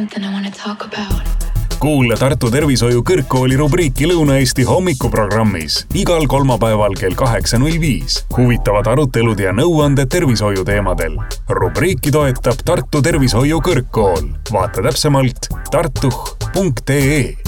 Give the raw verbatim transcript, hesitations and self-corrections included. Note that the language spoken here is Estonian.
Something I want to talk about. Kuule Tartu Tervishoiu Kõrgkooli rubriiki Lõuna-Eesti hommikuprogrammis igal kolmapäeval kell kaheksa null viis. Huvitavad arutelud ja nõuanded tervishoiu teemadel. Rubriiki toetab Tartu Tervishoiu Kõrgkool. Vaata täpsemalt tartuh punkt ee.